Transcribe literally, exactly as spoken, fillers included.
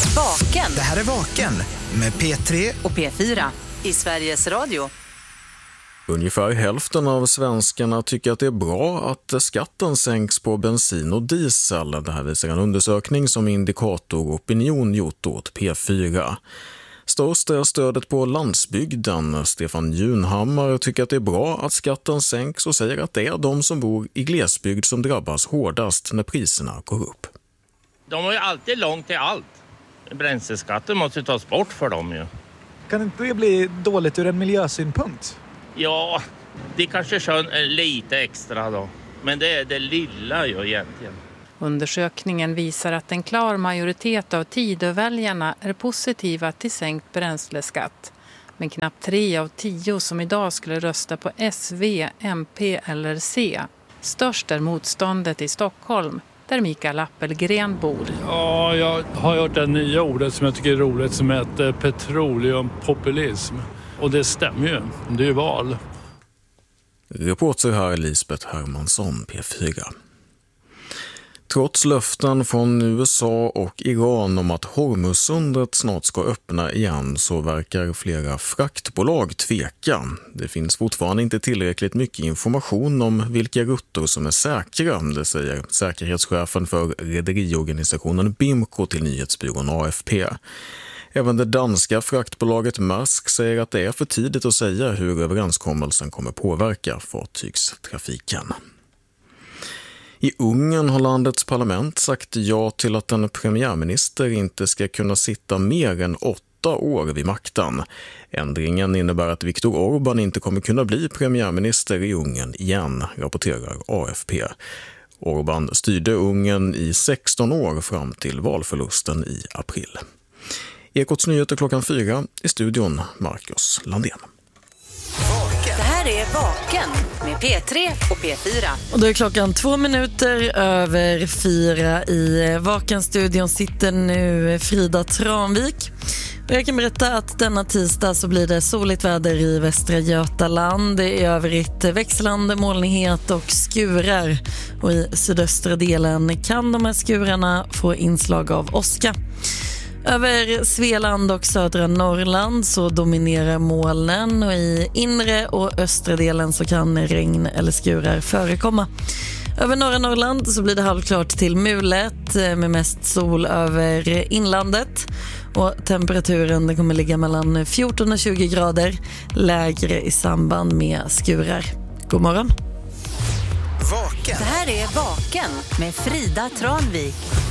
Vaken. Det här är Vaken med P tre och P fyra i Sveriges Radio. Ungefär hälften av svenskarna tycker att det är bra att skatten sänks på bensin och diesel. Det här visar en undersökning som Indikator Opinion gjort åt P fyra. Störst är stödet på landsbygden. Stefan Junhammar tycker att det är bra att skatten sänks och säger att det är de som bor i glesbygd som drabbas hårdast när priserna går upp. De har ju alltid långt till allt. Bränsleskatten måste tas bort för dem ju. Kan inte det bli dåligt ur en miljösynpunkt? Ja, det kanske kör lite extra då. Men det är det lilla ju egentligen. Undersökningen visar att en klar majoritet av Tidöväljarna är positiva till sänkt bränsleskatt. Men knappt tre av tio som idag skulle rösta på S V, M P eller C. Störst är motståndet i Stockholm, där Mikael Appelgren bor. Ja, jag har hört det nya ordet som jag tycker är roligt som heter petroleumpopulism. Och det stämmer ju, det är ju val. Reporter här Lisbeth Hermansson, P fyra. Trots löften från U S A och Iran om att Hormuzsundet snart ska öppna igen så verkar flera fraktbolag tveka. Det finns fortfarande inte tillräckligt mycket information om vilka rutter som är säkra, det säger säkerhetschefen för rederiorganisationen B I M C O till nyhetsbyrån A F P. Även det danska fraktbolaget Maersk säger att det är för tidigt att säga hur överenskommelsen kommer påverka fartygstrafiken. I Ungern har landets parlament sagt ja till att en premiärminister inte ska kunna sitta mer än åtta år vid makten. Ändringen innebär att Viktor Orbán inte kommer kunna bli premiärminister i Ungern igen, rapporterar A F P. Orbán styrde Ungern i sexton år fram till valförlusten i april. Ekots nyheter klockan fyra, i studion Marcus Landén. Det här är Vaken med P tre och P fyra. Och då är klockan två minuter över fyra. I Vaken-studion sitter nu Frida Tranvik. Och jag kan berätta att denna tisdag så blir det soligt väder i Västra Götaland. Det är övrigt växlande molnighet och skurar. Och i sydöstra delen kan de här skurarna få inslag av åska. Över Svealand och södra Norrland så dominerar molnen och i inre och östra delen så kan regn eller skurar förekomma. Över norra Norrland så blir det halvklart till mulet med mest sol över inlandet och temperaturen den kommer ligga mellan fjorton och tjugo grader, lägre i samband med skurar. God morgon! Vaken. Det här är Vaken med Frida Tranvik.